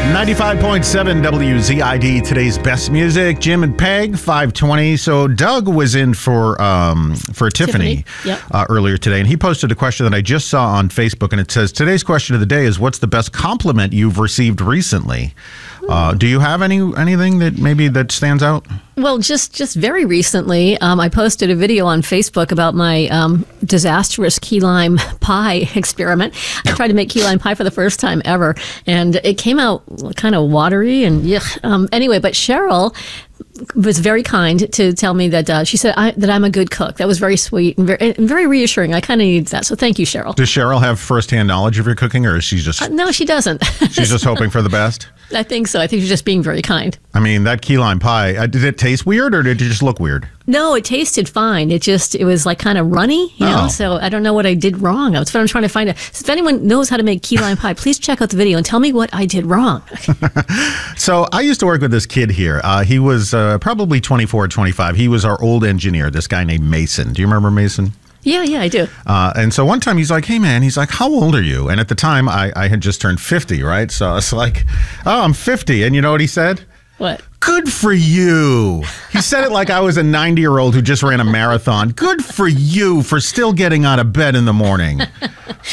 95.7 WZID, today's best music. Jim and Peg, 520. So Doug was in for Tiffany Yep. Earlier today, and he posted a question that I just saw on Facebook, and it says, today's question of the day is, what's the best compliment you've received recently? Do you have anything that stands out? Well, just very recently, I posted a video on Facebook about my disastrous key lime pie experiment. I tried to make key lime pie for the first time ever, and it came out kind of watery and yuck. Anyway, but Cheryl was very kind to tell me that she said that I'm a good cook. That was very sweet and very reassuring. I kind of need that. So thank you, Cheryl. Does Cheryl have firsthand knowledge of your cooking, or is she just... No, she doesn't. She's just hoping for the best? I think so. I think she's just being very kind. I mean, that key lime pie, did it taste weird, or did it just look weird? No, it tasted fine. It was like kind of runny, you know, so I don't know what I did wrong. That's what I'm trying to find out. So if anyone knows how to make key lime pie, please check out the video and tell me what I did wrong. So I used to work with this kid here. He was probably 24, 25. He was our old engineer, this guy named Mason. Do you remember Mason? Yeah, I do. And so one time he's like, hey, man, he's like, how old are you? And at the time I had just turned 50, right? So I was like, oh, I'm 50. And you know what he said? What? Good for you. He said it like I was a 90-year-old who just ran a marathon. Good for you for still getting out of bed in the morning.